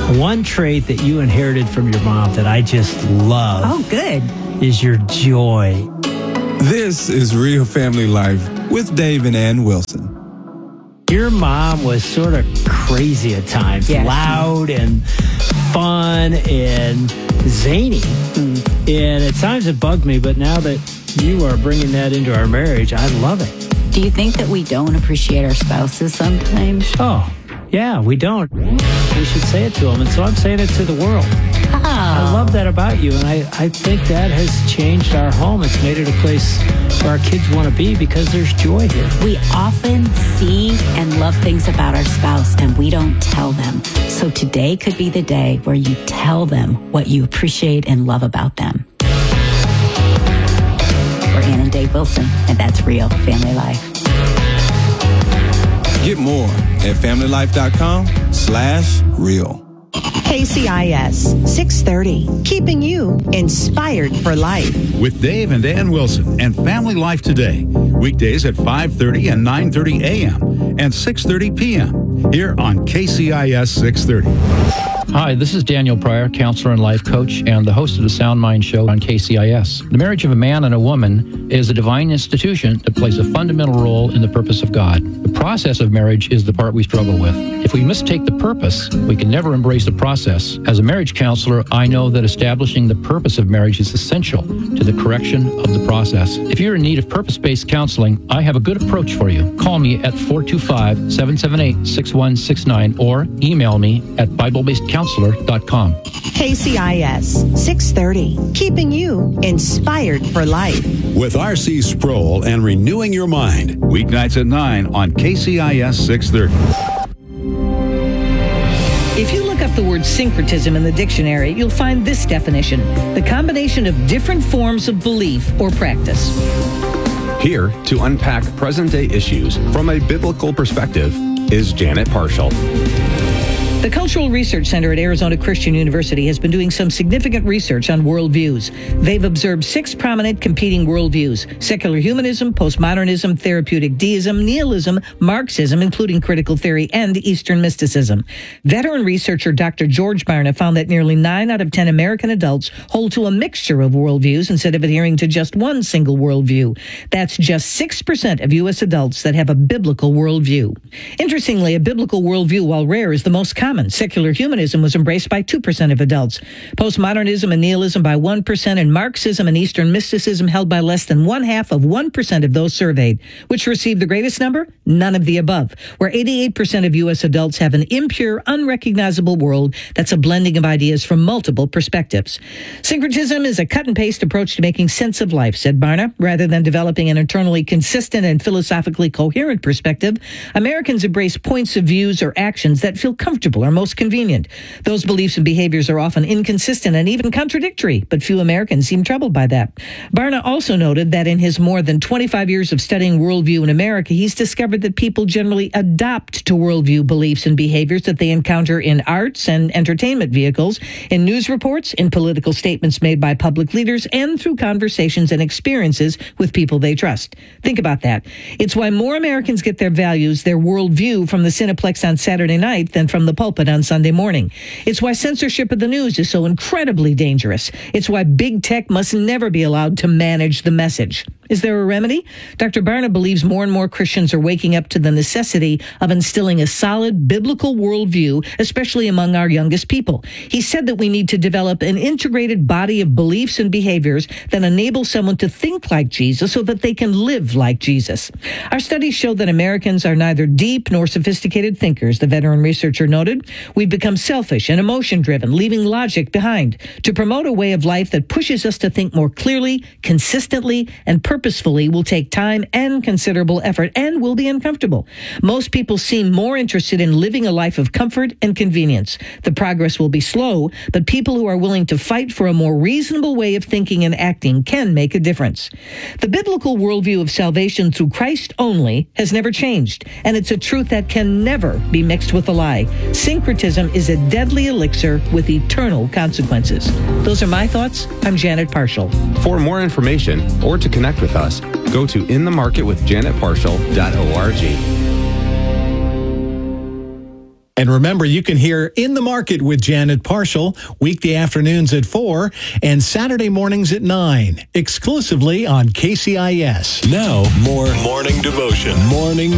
One trait that you inherited from your mom that I just love. Oh, good. Is your joy. This is Real Family Life with Dave and Ann Wilson. Your mom was sort of crazy at times, loud and fun and zany. And at times it bugged me, but now that you are bringing that into our marriage, I love it. Do you think that we don't appreciate our spouses sometimes? Oh, yeah, we don't. We should say it to them, and so I'm saying it to the world. Oh. I love that about you, and I think that has changed our home. It's made it a place where our kids want to be because there's joy here. We often see and love things about our spouse, and we don't tell them. So today could be the day where you tell them what you appreciate and love about them. We're Ann and Dave Wilson, and that's Real Family Life. Get more at familylife.com/real. KCIS 630, keeping you inspired for life. With Dave and Ann Wilson and Family Life Today. Weekdays at 5:30 and 9:30 a.m. and 6:30 p.m. here on KCIS 630. Hi, this is Daniel Pryor, counselor and life coach, and the host of the Sound Mind Show on KCIS. The marriage of a man and a woman is a divine institution that plays a fundamental role in the purpose of God. The process of marriage is the part we struggle with. If we mistake the purpose, we can never embrace the process. As a marriage counselor, I know that establishing the purpose of marriage is essential to the correction of the process. If you're in need of purpose-based counseling, I have a good approach for you. Call me at 425-778-6169 or email me at BibleBasedCounselor.com. KCIS 630, keeping you inspired for life. With R.C. Sproul and Renewing Your Mind. Weeknights at 9 on KCIS 630. If you look up the word syncretism in the dictionary, you'll find this definition: the combination of different forms of belief or practice. Here to unpack present-day issues from a biblical perspective is Janet Parshall. The Cultural Research Center at Arizona Christian University has been doing some significant research on worldviews. They've observed 6 prominent competing worldviews: secular humanism, postmodernism, therapeutic deism, nihilism, Marxism, including critical theory, and Eastern mysticism. Veteran researcher Dr. George Barna found that nearly 9 out of 10 American adults hold to a mixture of worldviews instead of adhering to just one single worldview. That's just 6% of U.S. adults that have a biblical worldview. Interestingly, a biblical worldview, while rare, is the most common. Secular humanism was embraced by 2% of adults. Postmodernism and nihilism by 1%, and Marxism and Eastern mysticism held by less than 0.5% of those surveyed. Which received the greatest number? None of the above, where 88% of U.S. adults have an impure, unrecognizable world that's a blending of ideas from multiple perspectives. Syncretism is a cut-and-paste approach to making sense of life, said Barna. Rather than developing an internally consistent and philosophically coherent perspective, Americans embrace points of views or actions that feel comfortable are most convenient. Those beliefs and behaviors are often inconsistent and even contradictory, but few Americans seem troubled by that. Barna also noted that in his more than 25 years of studying worldview in America, he's discovered that people generally adopt to worldview beliefs and behaviors that they encounter in arts and entertainment vehicles, in news reports, in political statements made by public leaders, and through conversations and experiences with people they trust. Think about that. It's why more Americans get their values, their worldview, from the Cineplex on Saturday night than from the pulpit on Sunday morning. It's why censorship of the news is so incredibly dangerous. It's why big tech must never be allowed to manage the message. Is there a remedy? Dr. Barna believes more and more Christians are waking up to the necessity of instilling a solid biblical worldview, especially among our youngest people. He said that we need to develop an integrated body of beliefs and behaviors that enable someone to think like Jesus so that they can live like Jesus. Our studies show that Americans are neither deep nor sophisticated thinkers, the veteran researcher noted. We've become selfish and emotion-driven, leaving logic behind. To promote a way of life that pushes us to think more clearly, consistently, and purposefully will take time and considerable effort and will be uncomfortable. Most people seem more interested in living a life of comfort and convenience. The progress will be slow, but people who are willing to fight for a more reasonable way of thinking and acting can make a difference. The biblical worldview of salvation through Christ only has never changed, and it's a truth that can never be mixed with a lie. Syncretism is a deadly elixir with eternal consequences. Those are my thoughts. I'm Janet Parshall. For more information or to connect with us, go to inthemarketwithjanetparshall.org. And remember, you can hear In the Market with Janet Parshall weekday afternoons at 4 and Saturday mornings at 9, exclusively on KCIS. Now, more Morning Devotion. Morning